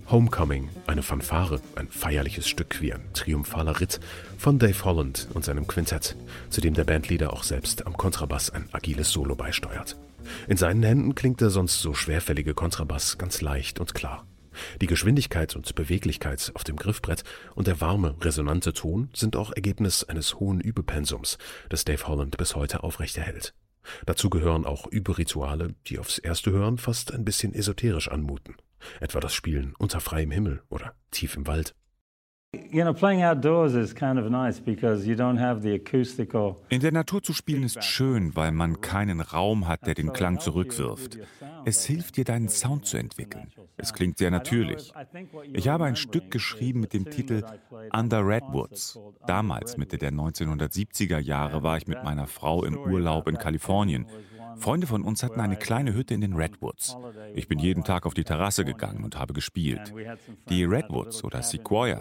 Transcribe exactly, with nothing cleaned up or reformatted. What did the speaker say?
Homecoming, eine Fanfare, ein feierliches Stück wie ein triumphaler Ritt von Dave Holland und seinem Quintett, zu dem der Bandleader auch selbst am Kontrabass ein agiles Solo beisteuert. In seinen Händen klingt der sonst so schwerfällige Kontrabass ganz leicht und klar. Die Geschwindigkeit und Beweglichkeit auf dem Griffbrett und der warme, resonante Ton sind auch Ergebnis eines hohen Übepensums, das Dave Holland bis heute aufrechterhält. Dazu gehören auch Überituale, die aufs erste Hören fast ein bisschen esoterisch anmuten. Etwa das Spielen unter freiem Himmel oder tief im Wald. You know, playing outdoors is kind of nice because you don't have the acoustical. In der Natur zu spielen ist schön, weil man keinen Raum hat, der den Klang zurückwirft. Es hilft dir, deinen Sound zu entwickeln. Es klingt sehr natürlich. Ich habe ein Stück geschrieben mit dem Titel Under Redwoods. Damals, Mitte der neunzehnhundertsiebziger Jahre, war ich mit meiner Frau im Urlaub in Kalifornien. Freunde von uns hatten eine kleine Hütte in den Redwoods. Ich bin jeden Tag auf die Terrasse gegangen und habe gespielt. Die Redwoods oder Sequoia